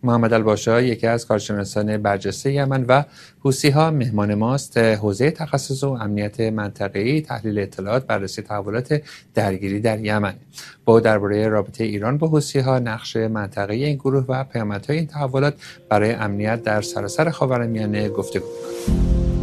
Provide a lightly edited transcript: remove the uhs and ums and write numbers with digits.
محمد الباشا یکی از کارشناسان برجسته یمن و حوثی‌ها مهمان ماست. حوزه تخصص و امنیت منطقه‌ای، تحلیل اطلاعات، بررسی تحولات درگیری در یمن. با درباره رابطه ایران با حوثی‌ها، نقش منطقه‌ای این گروه و پیامدهای این تحولات برای امنیت در سراسر خاورمیانه گفتگو می‌کنیم.